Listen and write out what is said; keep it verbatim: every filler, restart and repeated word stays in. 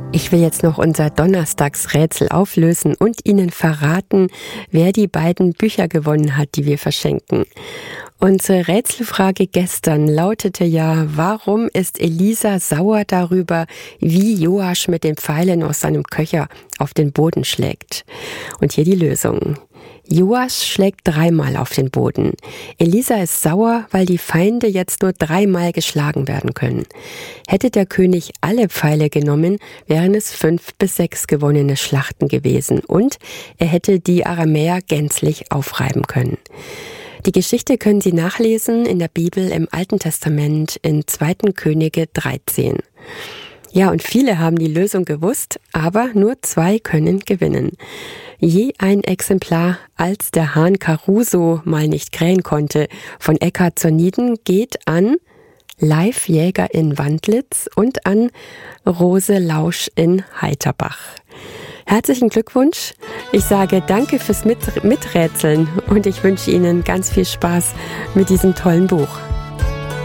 Ich will jetzt noch unser Donnerstagsrätsel auflösen und Ihnen verraten, wer die beiden Bücher gewonnen hat, die wir verschenken. Unsere Rätselfrage gestern lautete ja, warum ist Elisa sauer darüber, wie Joasch mit den Pfeilen aus seinem Köcher auf den Boden schlägt? Und hier die Lösung. Joasch schlägt dreimal auf den Boden. Elisa ist sauer, weil die Feinde jetzt nur dreimal geschlagen werden können. Hätte der König alle Pfeile genommen, wären es fünf bis sechs gewonnene Schlachten gewesen und er hätte die Aramäer gänzlich aufreiben können. Die Geschichte können Sie nachlesen in der Bibel im Alten Testament in zweiten Könige dreizehn. Ja, und viele haben die Lösung gewusst, aber nur zwei können gewinnen. Je ein Exemplar, als der Hahn Caruso mal nicht krähen konnte, von Eckhard zur Nieden, geht an Leif Jäger in Wandlitz und an Rose Lausch in Heiterbach. Herzlichen Glückwunsch. Ich sage danke fürs Mit- Miträtseln und ich wünsche Ihnen ganz viel Spaß mit diesem tollen Buch.